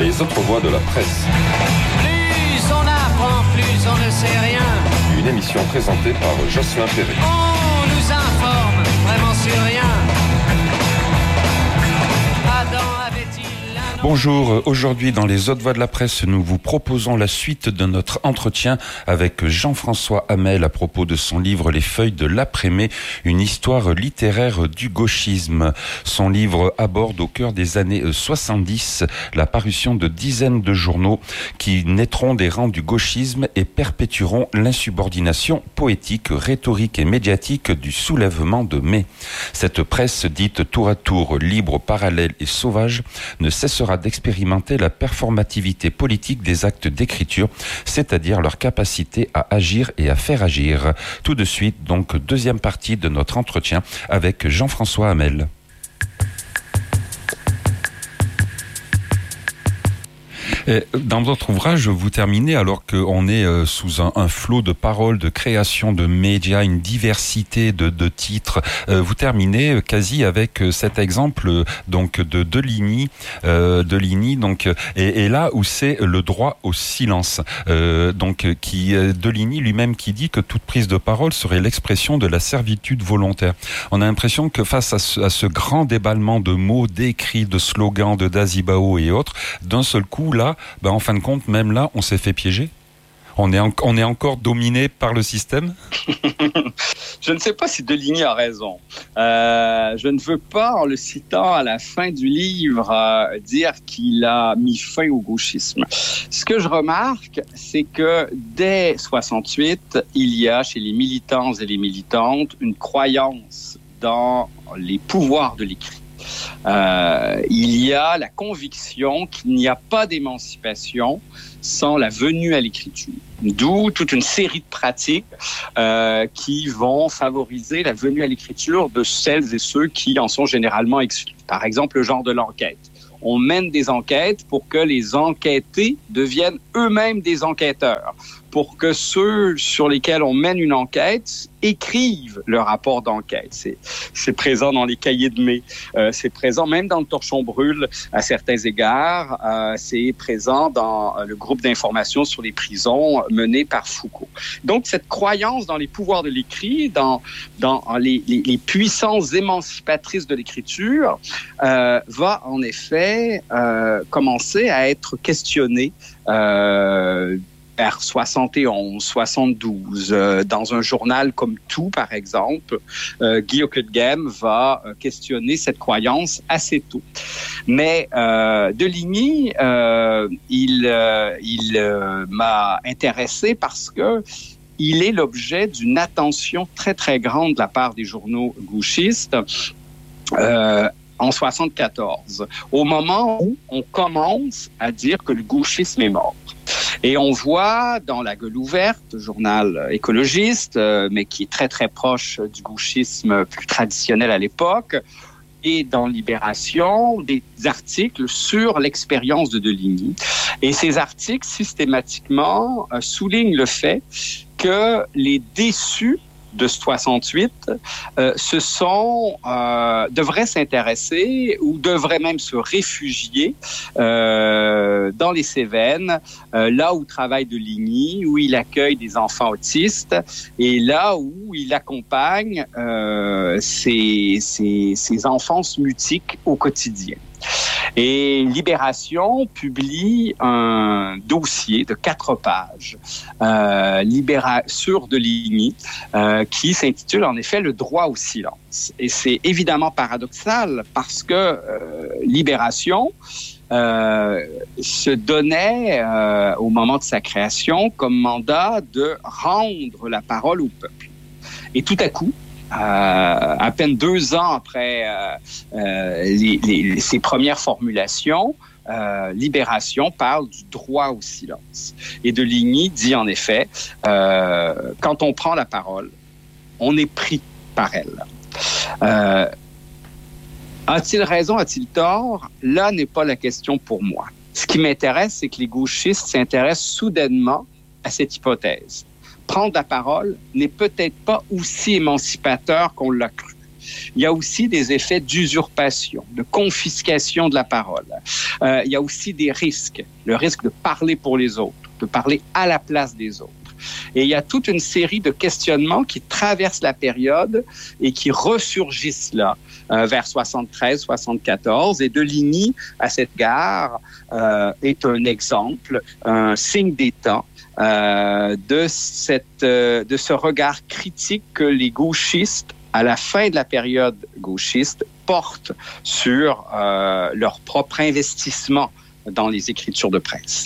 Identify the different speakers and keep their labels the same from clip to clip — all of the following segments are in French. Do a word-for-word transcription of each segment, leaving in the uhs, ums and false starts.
Speaker 1: Les autres voix de la presse.
Speaker 2: Plus on apprend, plus on ne sait rien.
Speaker 1: Une émission présentée par Jocelyn Perret.
Speaker 2: On nous informe vraiment sur rien. Adam avait-il un...
Speaker 3: Bonjour, aujourd'hui dans les autres voix de la presse, nous vous proposons la suite de notre entretien avec Jean-François Hamel à propos de son livre Les Feuilles de l'après-mai, une histoire littéraire du gauchisme. Son livre aborde au cœur des années soixante-dix la parution de dizaines de journaux qui naîtront des rangs du gauchisme et perpétueront l'insubordination poétique, rhétorique et médiatique du soulèvement de mai. Cette presse dite tour à tour libre, parallèle et sauvage ne cessera d'expérimenter la performativité politique des actes d'écriture, c'est-à-dire leur capacité à agir et à faire agir. Tout de suite, donc, deuxième partie de notre entretien avec Jean-François Hamel. Dans votre ouvrage, vous terminez, alors qu'on est sous un, un flot de paroles, de création de médias, une diversité de, de titres, vous terminez quasi avec cet exemple donc de Deligny, euh, Deligny donc et, et là où c'est le droit au silence, euh, donc qui Deligny lui-même qui dit que toute prise de parole serait l'expression de la servitude volontaire. On a l'impression que face à ce, à ce grand déballement de mots, d'écrits, de slogans, de Dazibao et autres, d'un seul coup là. Ben en fin de compte, même là, on s'est fait piéger. On est, en, on est encore dominé par le système.
Speaker 4: Je ne sais pas si Deligny a raison. Euh, je ne veux pas, en le citant à la fin du livre, euh, dire qu'il a mis fin au gauchisme. Ce que je remarque, c'est que dès soixante-huit, il y a chez les militants et les militantes une croyance dans les pouvoirs de l'écrit. Euh, il y a la conviction qu'il n'y a pas d'émancipation sans la venue à l'écriture. D'où toute une série de pratiques euh, qui vont favoriser la venue à l'écriture de celles et ceux qui en sont généralement exclus. Par exemple, le genre de l'enquête. On mène des enquêtes pour que les enquêtés deviennent eux-mêmes des enquêteurs, pour que ceux sur lesquels on mène une enquête écrivent le rapport d'enquête. C'est, c'est présent dans les cahiers de mai, euh, c'est présent même dans le Torchon Brûle à certains égards, euh, c'est présent dans le groupe d'information sur les prisons mené par Foucault. Donc cette croyance dans les pouvoirs de l'écrit, dans, dans les, les, les puissances émancipatrices de l'écriture, euh, va en effet euh, commencer à être questionnée euh, vers soixante et onze, soixante-douze, euh, dans un journal comme Tout, par exemple, euh, Guy Ockeghem va euh, questionner cette croyance assez tôt. Mais euh, Deligny, euh, il, euh, il euh, m'a intéressé parce que il est l'objet d'une attention très, très grande de la part des journaux gauchistes euh, en soixante-quatorze, au moment où on commence à dire que le gauchisme est mort. Et on voit dans La Gueule ouverte, journal écologiste, euh, mais qui est très, très proche du gauchisme plus traditionnel à l'époque, et dans Libération, des articles sur l'expérience de Deligny. Et ces articles, systématiquement, euh, soulignent le fait que les déçus de soixante-huit, euh, ce sont, euh, devraient s'intéresser ou devraient même se réfugier euh, dans les Cévennes, euh, là où travaille Deligny, où il accueille des enfants autistes et là où il accompagne euh, ces, ces, ces enfances mutiques au quotidien. Et Libération publie un dossier de quatre pages euh, libéra- sur Deligny euh, qui s'intitule en effet « Le droit au silence ». Et c'est évidemment paradoxal parce que euh, Libération euh, se donnait euh, au moment de sa création comme mandat de rendre la parole au peuple. Et tout à coup, Euh, à peine deux ans après euh, euh, les, les, ces premières formulations, euh, Libération parle du droit au silence. Et Deligny dit en effet, euh, quand on prend la parole, on est pris par elle. Euh, a-t-il raison, a-t-il tort? Là n'est pas la question pour moi. Ce qui m'intéresse, c'est que les gauchistes s'intéressent soudainement à cette hypothèse. Prendre la parole n'est peut-être pas aussi émancipateur qu'on l'a cru. il y a aussi des effets d'usurpation, de confiscation de la parole. Euh, il y a aussi des risques, le risque de parler pour les autres, de parler à la place des autres. Et il y a toute une série de questionnements qui traversent la période et qui ressurgissent là, euh, vers soixante-treize soixante-quatorze. Et Deligny, à cette gare, euh, est un exemple, un signe des temps euh, de, cette, euh, de ce regard critique que les gauchistes, à la fin de la période gauchiste, portent sur euh, leur propre investissement dans les écritures de presse.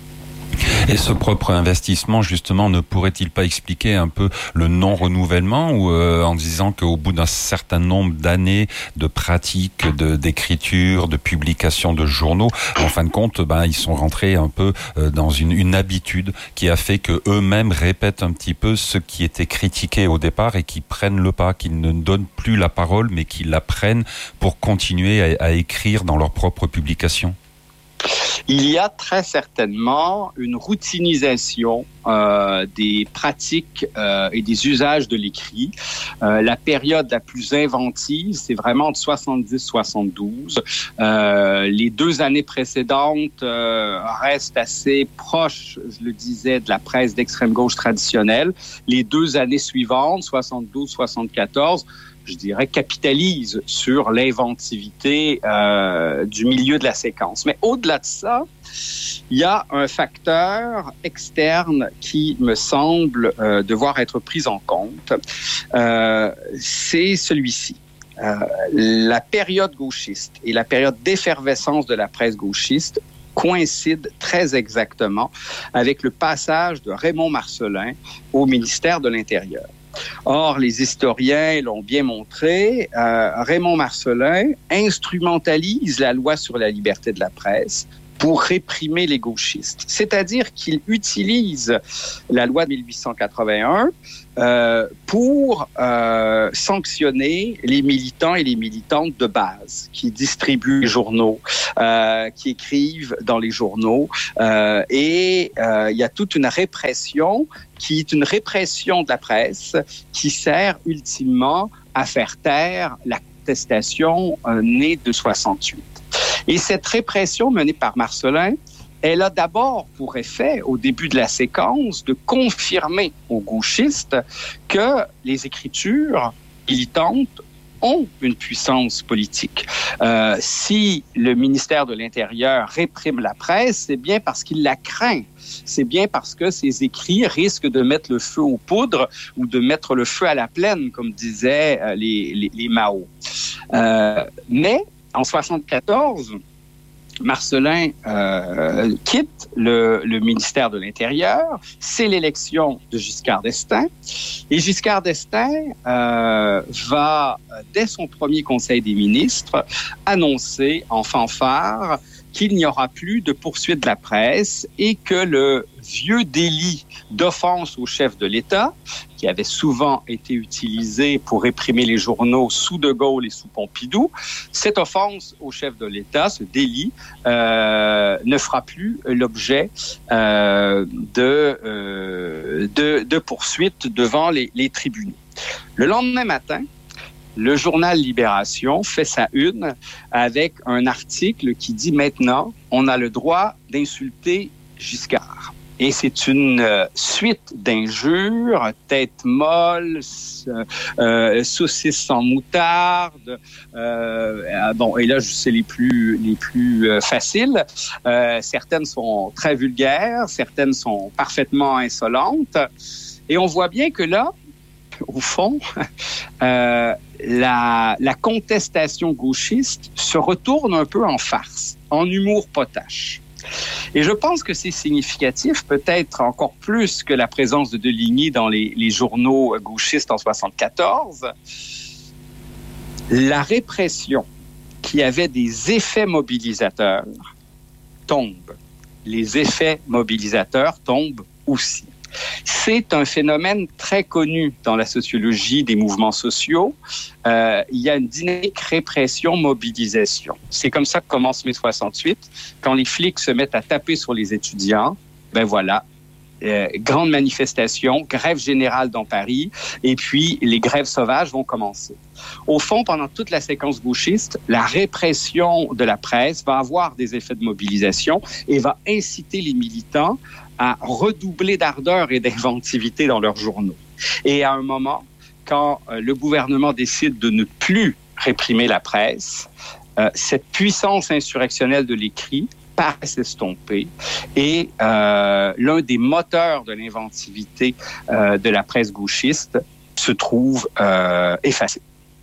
Speaker 3: Et ce propre investissement, justement, ne pourrait-il pas expliquer un peu le non-renouvellement ou euh, en disant qu'au bout d'un certain nombre d'années de pratique, de, d'écriture, de publication de journaux, en fin de compte, ben, ils sont rentrés un peu euh, dans une, une habitude qui a fait que eux-mêmes répètent un petit peu ce qui était critiqué au départ et qui prennent le pas, qu'ils ne donnent plus la parole, mais qu'ils la prennent pour continuer à, à écrire dans leurs propres publications?
Speaker 4: Il y a très certainement une routinisation euh, des pratiques euh, et des usages de l'écrit. Euh, la période la plus inventive, c'est vraiment de soixante-dix soixante-douze. Euh, les deux années précédentes euh, restent assez proches, je le disais, de la presse d'extrême gauche traditionnelle. Les deux années suivantes, soixante-douze soixante-quatorze, je dirais, capitalise sur l'inventivité euh, du milieu de la séquence. Mais au-delà de ça, il y a un facteur externe qui me semble euh, devoir être pris en compte. Euh, c'est celui-ci. Euh, la période gauchiste et la période d'effervescence de la presse gauchiste coïncide très exactement avec le passage de Raymond Marcellin au ministère de l'Intérieur. Or, les historiens l'ont bien montré, euh, Raymond Marcellin instrumentalise la loi sur la liberté de la presse pour réprimer les gauchistes. C'est-à-dire qu'il utilise la loi de mille huit cent quatre-vingt-un euh, pour euh, sanctionner les militants et les militantes de base qui distribuent les journaux, euh, qui écrivent dans les journaux. Euh, et euh, il y a toute une répression qui est une répression de la presse qui sert ultimement à faire taire la contestation euh, née de soixante-huit. Et cette répression menée par Marcellin, elle a d'abord pour effet, au début de la séquence, de confirmer aux gauchistes que les écritures militantes ont une puissance politique. Euh, si le ministère de l'Intérieur réprime la presse, c'est bien parce qu'il la craint. C'est bien parce que ses écrits risquent de mettre le feu aux poudres ou de mettre le feu à la plaine, comme disaient euh, les, les, les Mao. Euh, mais en soixante-quatorze, Marcellin euh, quitte le, le ministère de l'Intérieur. C'est l'élection de Giscard d'Estaing. Et Giscard d'Estaing euh, va, dès son premier conseil des ministres, annoncer en fanfare qu'il n'y aura plus de poursuite de la presse et que le vieux délit d'offense au chef de l'État, qui avait souvent été utilisé pour réprimer les journaux sous De Gaulle et sous Pompidou, cette offense au chef de l'État, ce délit, euh, ne fera plus l'objet euh, de, euh, de, de poursuites devant les, les tribunaux. Le lendemain matin, le journal Libération fait sa une avec un article qui dit maintenant, on a le droit d'insulter Giscard. Et c'est une euh, suite d'injures, tête molle, euh, saucisse sans moutarde. Euh, bon, et là, c'est les plus les plus euh, faciles. Euh, certaines sont très vulgaires, certaines sont parfaitement insolentes. Et on voit bien que là, au fond, euh, la, la contestation gauchiste se retourne un peu en farce, en humour potache. Et je pense que c'est significatif, peut-être encore plus que la présence de Deligny dans les, les journaux gauchistes en soixante-quatorze. La répression qui avait des effets mobilisateurs tombe. Les effets mobilisateurs tombent aussi. C'est un phénomène très connu dans la sociologie des mouvements sociaux. Euh, il y a une dynamique répression-mobilisation. C'est comme ça que commence mai soixante-huit. Quand les flics se mettent à taper sur les étudiants, ben voilà, euh, grande manifestation, grève générale dans Paris, et puis les grèves sauvages vont commencer. Au fond, pendant toute la séquence gauchiste, la répression de la presse va avoir des effets de mobilisation et va inciter les militants à redoubler d'ardeur et d'inventivité dans leurs journaux. Et à un moment, quand euh, le gouvernement décide de ne plus réprimer la presse, euh, cette puissance insurrectionnelle de l'écrit paraît s'estomper et euh, l'un des moteurs de l'inventivité euh, de la presse gauchiste se trouve euh, effacé.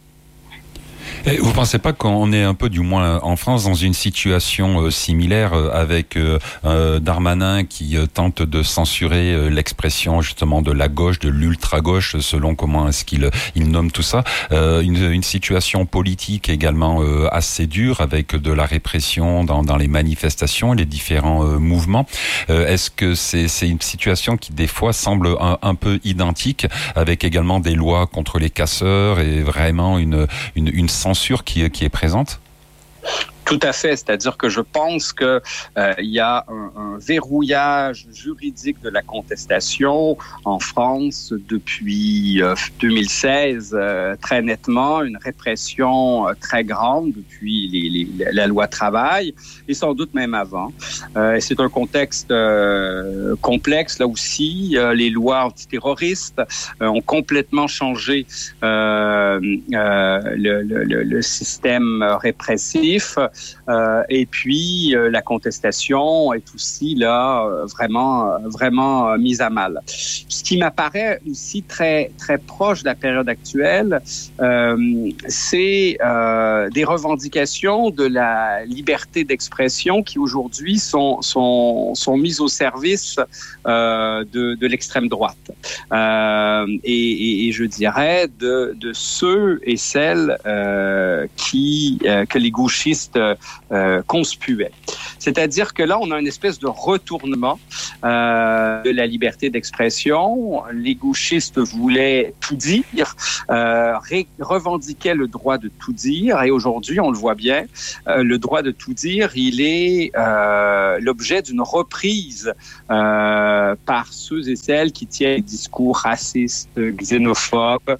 Speaker 3: Et vous pensez pas qu'on est un peu, du moins en France, dans une situation euh, similaire euh, avec euh, euh, Darmanin qui euh, tente de censurer euh, l'expression justement de la gauche, de l'ultra-gauche, selon comment est-ce qu'il il nomme tout ça, euh, une, une situation politique également euh, assez dure avec de la répression dans, dans les manifestations, les différents euh, mouvements. Euh, est-ce que c'est, c'est une situation qui des fois semble un, un peu identique, avec également des lois contre les casseurs et vraiment une, une, une censure qui, qui est présente?
Speaker 4: Tout à fait, c'est-à-dire que je pense que euh, il y a un, un verrouillage juridique de la contestation en France depuis euh, deux mille seize, euh, très nettement, une répression euh, très grande depuis les, les, la loi travail et sans doute même avant. Euh, c'est un contexte euh, complexe là aussi. Euh, les lois antiterroristes euh, ont complètement changé euh, euh, le, le, le système répressif. Euh, et puis euh, la contestation est aussi là euh, vraiment vraiment euh, mise à mal. Ce qui m'apparaît aussi très très proche de la période actuelle, euh, c'est euh, des revendications de la liberté d'expression qui aujourd'hui sont sont sont mises au service euh, de de l'extrême droite euh, et, et, et je dirais de de ceux et celles euh, qui euh, que les gauchistes Euh, conspuait. C'est-à-dire que là, on a une espèce de retournement euh, de la liberté d'expression. Les gauchistes voulaient tout dire, euh, ré- revendiquaient le droit de tout dire, et aujourd'hui, on le voit bien, euh, le droit de tout dire, il est euh, l'objet d'une reprise euh, par ceux et celles qui tiennent des discours racistes, xénophobes,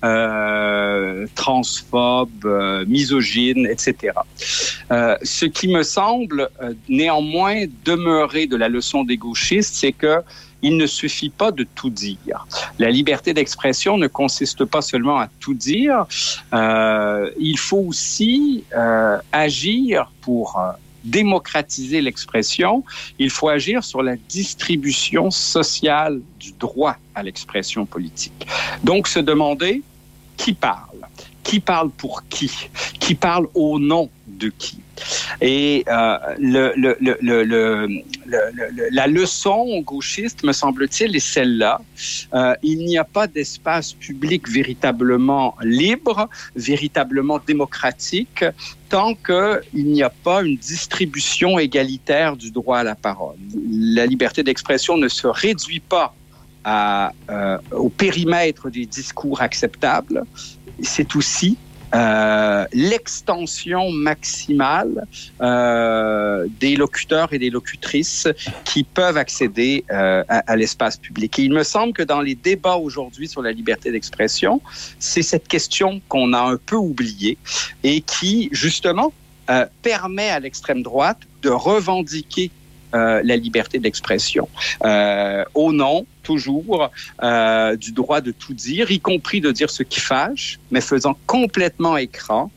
Speaker 4: euh, transphobes, euh, misogynes, et cetera. Euh, ce qui me semble euh, néanmoins demeurer de la leçon des gauchistes, c'est que il ne suffit pas de tout dire. La liberté d'expression ne consiste pas seulement à tout dire. Euh, il faut aussi euh, agir pour euh, démocratiser l'expression. Il faut agir sur la distribution sociale du droit à l'expression politique. Donc, se demander qui parle. Qui parle pour qui? Qui parle au nom de qui? Et euh, le, le, le, le, le, le, la leçon gauchiste, me semble-t-il, est celle-là. Euh, il n'y a pas d'espace public véritablement libre, véritablement démocratique, tant qu'il n'y a pas une distribution égalitaire du droit à la parole. La liberté d'expression ne se réduit pas à, euh, au périmètre des discours acceptables. C'est aussi euh, l'extension maximale euh, des locuteurs et des locutrices qui peuvent accéder euh, à, à l'espace public. Et il me semble que dans les débats aujourd'hui sur la liberté d'expression, c'est cette question qu'on a un peu oubliée et qui, justement, euh, permet à l'extrême droite de revendiquer Euh, la liberté d'expression, euh, au nom, toujours, euh, du droit de tout dire, y compris de dire ce qui fâche, mais faisant complètement écran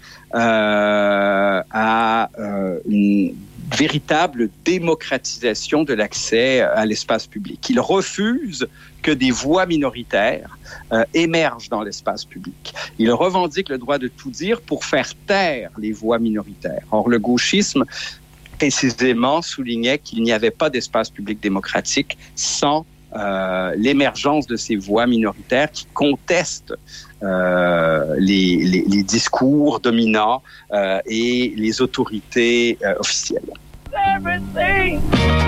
Speaker 4: euh, à euh, une véritable démocratisation de l'accès à l'espace public. Il refuse que des voix minoritaires euh, émergent dans l'espace public. Il revendique le droit de tout dire pour faire taire les voix minoritaires. Or, le gauchisme précisément soulignait qu'il n'y avait pas d'espace public démocratique sans euh, l'émergence de ces voix minoritaires qui contestent euh, les, les, les discours dominants euh, et les autorités euh, officielles. Everything.